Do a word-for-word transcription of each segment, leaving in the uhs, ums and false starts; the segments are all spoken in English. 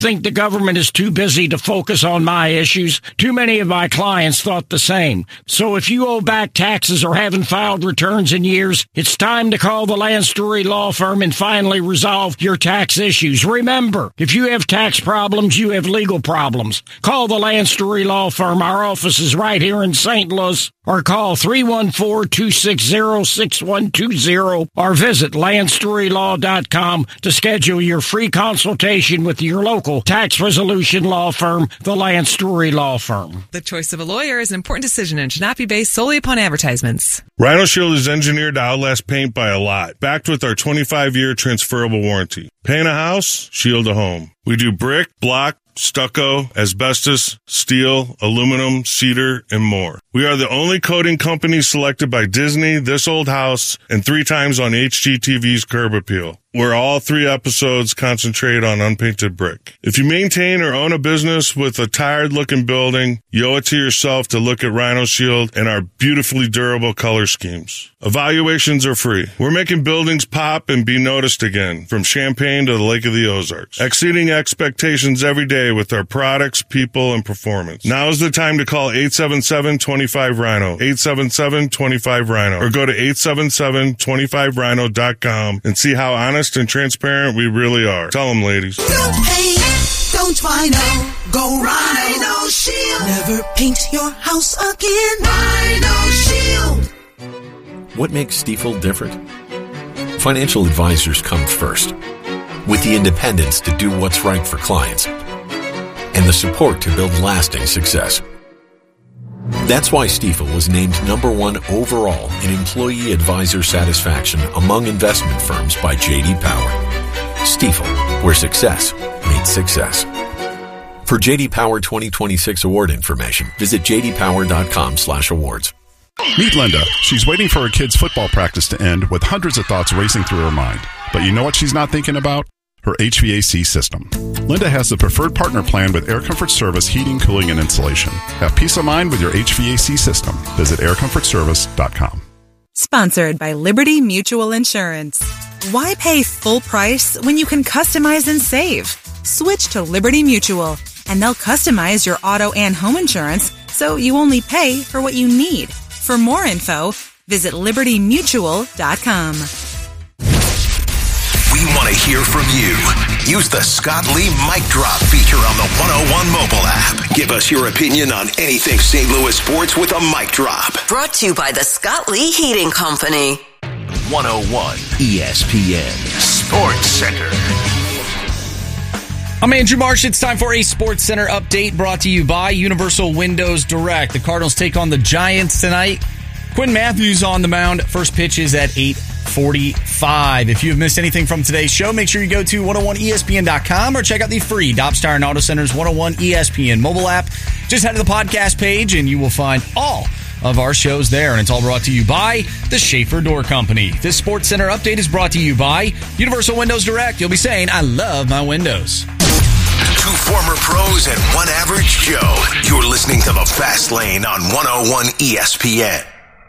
Think the government is too busy to focus on my issues? Too many of my clients thought the same. So if you owe back taxes or haven't filed returns in years, it's time to call the Lance Drury Law Firm and finally resolve your tax issues. Remember, if you have tax problems, you have legal problems. Call the Lance Drury Law Firm. Our office is right here in Saint Louis. Or call three one four, two six zero, six one two zero or visit lance drury law dot com to schedule your free consultation with your local tax resolution law firm, the Lance Drury Law Firm. The choice of a lawyer is an important decision and should not be based solely upon advertisements. Rhino Shield is engineered to outlast paint by a lot, backed with our twenty-five year transferable warranty. Paint a house, shield a home. We do brick, block, stucco, asbestos, steel, aluminum, cedar, and more. We are the only coating company selected by Disney, This Old House, and three times on H G T V's Curb Appeal, where all three episodes concentrate on unpainted brick. If you maintain or own a business with a tired-looking building, you owe it to yourself to look at Rhino Shield and our beautifully durable color schemes. Evaluations are free. We're making buildings pop and be noticed again, from Champaign to the Lake of the Ozarks, exceeding expectations every day with our products, people, and performance. Now is the time to call eight seven seven, two five, Rhino, eight seven seven, two five, Rhino, or go to eight seven seven, two five rhino dot com and see how honest and transparent we really are. Tell them, ladies. Don't paint, don't Rhino, go Rhino Shield. Never paint your house again. Rhino Shield. What makes Stifel different? Financial advisors come first, with the independence to do what's right for clients and the support to build lasting success. That's why Stifel was named number one overall in employee advisor satisfaction among investment firms by J D Power. Stifel, where success meets success. For J D Power twenty twenty-six award information, visit j d power dot com slash awards. Meet Linda. She's waiting for her kid's football practice to end with hundreds of thoughts racing through her mind. But you know what she's not thinking about? Her H V A C system. Linda has the preferred partner plan with Air Comfort Service heating, cooling, and insulation. Have peace of mind with your H V A C system. Visit air comfort service dot com. Sponsored by Liberty Mutual Insurance. Why pay full price when you can customize and save? Switch to Liberty Mutual, and they'll customize your auto and home insurance so you only pay for what you need. For more info, visit liberty mutual dot com. We want to hear from you. Use the Scott Lee Mic Drop feature on the one oh one mobile app. Give us your opinion on anything Saint Louis sports with a mic drop. Brought to you by the Scott Lee Heating Company. one oh one E S P N Sports Center. I'm Andrew Marsh. It's time for a Sports Center update brought to you by Universal Windows Direct. The Cardinals take on the Giants tonight. Quinn Matthews on the mound. First pitch is at eight forty-five. If you have missed anything from today's show, make sure you go to one oh one E S P N dot com or check out the free Dobbs Tire and Auto Center's one oh one E S P N mobile app. Just head to the podcast page and you will find all of our shows there. And it's all brought to you by the Schaefer Door Company. This Sports Center update is brought to you by Universal Windows Direct. You'll be saying, I love my windows. Two former pros and one average Joe. You're listening to The Fast Lane on one oh one E S P N.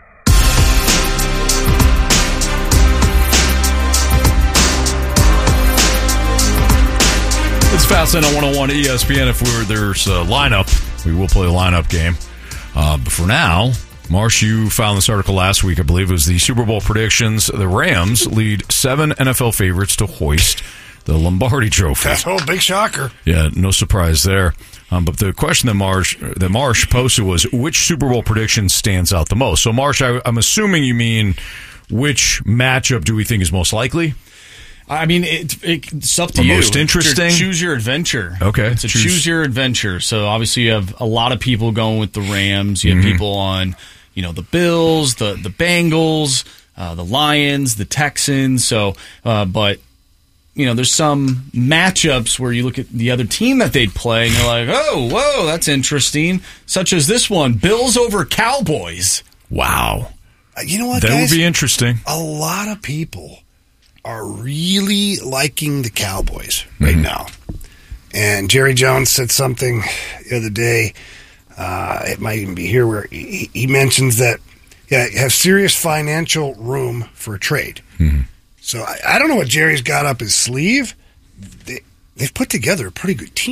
It's Fast Lane on one oh one E S P N. If we're, there's a lineup, we will play a lineup game. Uh, but for now, Marsh, you found this article last week, I believe it was the Super Bowl predictions. The Rams lead seven N F L favorites to hoist the Lombardi Trophy. That's a whole big shocker. Yeah, no surprise there. Um, but the question that Marsh that Marsh posted was, which Super Bowl prediction stands out the most? So, Marsh, I, I'm assuming you mean which matchup do we think is most likely? I mean, it, it, it's up to or you. Most interesting? Choose your adventure. Okay. It's a choose. choose your adventure. So, obviously, you have a lot of people going with the Rams. You have mm-hmm. people on, you know, the Bills, the, the Bengals, uh, the Lions, the Texans. So, uh, but... You know, there's some matchups where you look at the other team that they'd play, and you're like, oh, whoa, that's interesting. Such as this one, Bills over Cowboys. Wow. Uh, you know what, that guys? Would be interesting. A lot of people are really liking the Cowboys right mm-hmm. now. And Jerry Jones said something the other day, uh, it might even be here, where he, he mentions that yeah, you have serious financial room for a trade. Mm-hmm. So I, I don't know what Jerry's got up his sleeve. they've put together a pretty good team.